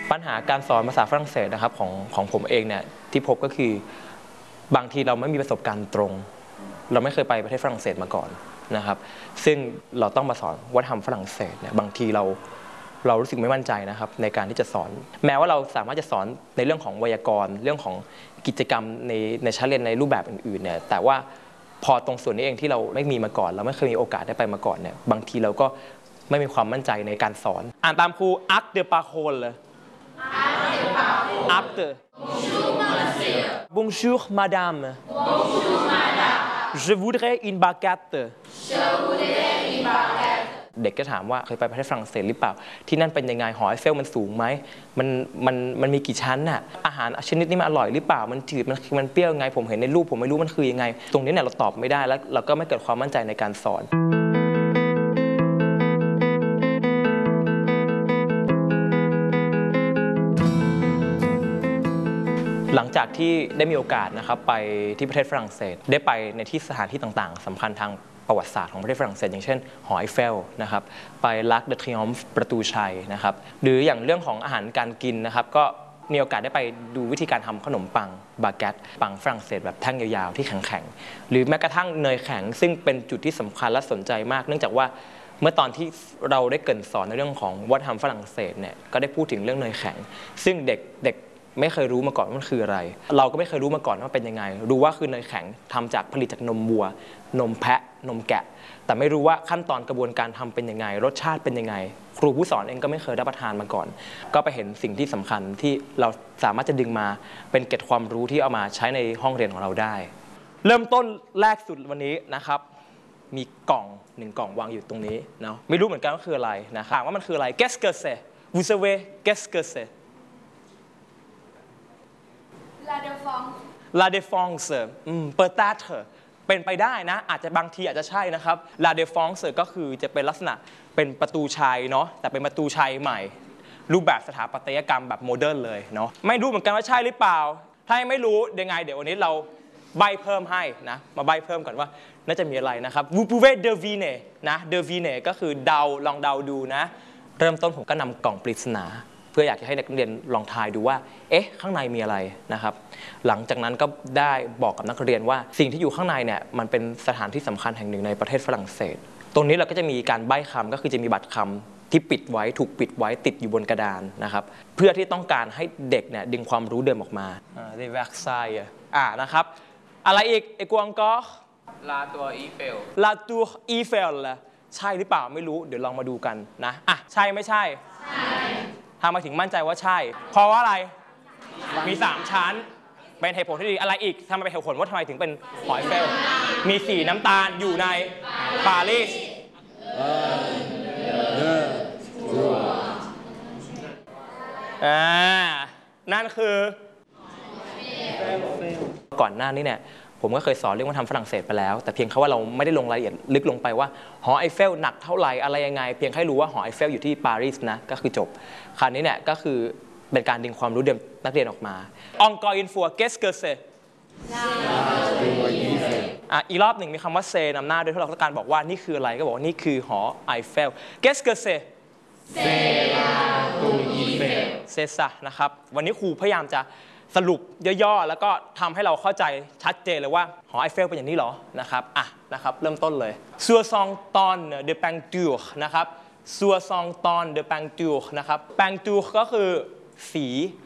ปัญหาการสอนภาษาฝรั่งเศสนะครับของผมเองเนี่ยที่พบก็คือบางทีเราไม่มีประสบการณ์ตรงเราไม่เคยไปประเทศฝรั่งเศสมาก่อนนะครับซึ่งเราต้องมาสอนวัฒนธรรมฝรั่งเศสเนี่ยบางทีเรารู้สึกไม่มั่นใจนะครับในการที่จะสอนแม้ว่าเราสามารถจะสอนในเรื่องของไวยากรณ์เรื่องของกิจกรรมในชั้นเรียนในรูปแบบอื่นๆเนี่ยแต่ว่าพอตรงส่วนนี้เองที่เราไม่มีมาก่อนเราไม่เคยมีโอกาสได้ไปมาก่อนเนี่ยบางทีเราก็ไม่มีความมั่นใจในการสอนอ่านตามครูอักเดปาโคลเลยacte bonjour madame je voudrais une baguette เด็กก็ถามว่าเคยไปประเทศฝรั่งเศสหรือเปล่าที่นั่นเป็นยังไงหอไอเฟลมันสูงไหมมันมีกี่ชั้นน่ะอาหารชนิดนี้มันอร่อยหรือเปล่ามันจืดมันเปรี้ยวยังไงผมเห็นในรูปผมไม่รู้มันคือยังไงตรงนี้เนี่ยเราตอบไม่ได้แล้วเราก็ไม่เกิดความมั่นใจในการสอนหลังจากที่ได้มีโอกาสนะครับไปที่ประเทศฝรั่งเศสได้ไปในที่สถานที่ต่างๆสำคัญทางประวัติศาสตร์ของประเทศฝรั่งเศสอย่างเช่นหอไอเฟลนะครับไปลักเดอทริออมฟ์ประตูชัยนะครับหรืออย่างเรื่องของอาหารการกินนะครับก็มีโอกาสได้ไปดูวิธีการทำขนมปังบาเกตปังฝรั่งเศสแบบแท่งยาวๆที่แข็งๆหรือแม้กระทั่งเนยแข็งซึ่งเป็นจุดที่สำคัญและสนใจมากเนื่องจากว่าเมื่อตอนที่เราได้เกริ่นสอนในเรื่องของวัฒนธรรมฝรั่งเศสเนี่ยก็ได้พูดถึงเรื่องเนยแข็งซึ่งเด็กไม่เคยรู้มาก่อนว่ามันคืออะไรเราก็ไม่เคยรู้มาก่อนว่าเป็นยังไงรู้ว่าคือเนยแข็งทำจากผลิตจากนมวัวนมแพะนมแกะแต่ไม่รู้ว่าขั้นตอนกระบวนการทำเป็นยังไงรสชาติเป็นยังไงครูผู้สอนเองก็ไม่เคยรับประทานมาก่อนก็ไปเห็นสิ่งที่สำคัญที่เราสามารถจะดึงมาเป็นเกร็ดความรู้ที่เอามาใช้ในห้องเรียนของเราได้เริ่มต้นแรกสุดวันนี้นะครับมีกล่อง1กล่องวางอยู่ตรงนี้เนาะไม่รู้เหมือนกันว่าคืออะไรนะครับถามว่ามันคืออะไร Qu'est-ce que c'est Vous savez qu'est-ce que c'est La Défense peut-être เป็นไปได้นะอาจจะบางทีอาจจะใช่นะครับ La Défense ก็คือจะเป็นลักษณะเป็นประตูชัยเนาะแต่เป็นประตูชัยใหม่รูปแบบสถาปัตยกรรมแบบโมเดิร์นเลยเนาะไม่รู้เหมือนกันว่าใช่หรือเปล่าถ้าไม่รู้ยังไงเดี๋ยววันนี้เราใบเพิ่มให้นะมาใบเพิ่มก่อนว่าน่าจะมีอะไรนะครับ Vous pouvez deviner นะ deviner ก็คือเดาลองเดาดูนะเริ่มต้นผมก็นำกล่องปริศนาเพื่ออยากจะให้นักเรียนลองทายดูว่าเอ๊ะข้างในมีอะไรนะครับหลังจากนั้นก็ได้บอกกับนักเรียนว่าสิ่งที่อยู่ข้างในเนี่ยมันเป็นสถานที่สำคัญแห่งหนึ่งในประเทศฝรั่งเศสตรงนี้เราก็จะมีการใบ้คำก็คือจะมีบัตรคำที่ปิดไว้ถูกปิดไว้ติดอยู่บนกระดานนะครับเพื่อที่ต้องการให้เด็กเนี่ยดึงความรู้เดิมออกมาเดเวอร์ไซน์นะครับอะไรอีกไอ้กวางก็ลาตัวอีเฟลลาตัวอีเฟลใช่หรือเปล่าไม่รู้เดี๋ยวลองมาดูกันนะใช่ไม่ใช่ทำมาถึงมั่นใจว่าใช่เพราะว่าอะไรมี3ชั้นเป็นเหตุผลที่ดีอะไรอีกทำไมเป็นเหตุผลว่าทำไมถึงเป็นหอยเฟลมีสีน้ำตาลอยู่ในปารีสนั่นคือก่อนหน้านี้เนี่ยผมก็เคยสอนเรื่องวัฒนธรรมฝรั่งเศสไปแล้วแต่เพียงแค่ว่าเราไม่ได้ลงรายละเอียดลึกลงไปว่าหอไอเฟลหนักเท่าไหร่อะไรยังไงเพียงแค่รู้ว่าหอไอเฟลอยู่ที่ปารีสนะก็คือจบคราวนี้เนี่ยก็คือเป็นการดึงความรู้เดิมนักเรียนออกมา Encore une fois qu'est-ce que c'est อีกรอบหนึ่งมีคำว่าเซนำหน้าด้วยที่เราต้องการบอกว่านี่คืออะไรก็บอกว่านี่คือหอไอเฟล Qu'est-ce que c'est C'est la tour Eiffel เซซ่านะครับวันนี้ครูพยายามจะสรุปย่อๆแล้วก็ทำให้เราเข้าใจชัดเจนเลยว่าหอไอเฟลเป็นอย่างนี้เหรอนะครับนะครับเริ่มต้นเลย 60 tonnes de peinture นะครับ60 tonnes de peinture นะครับ peinture ก็คือสี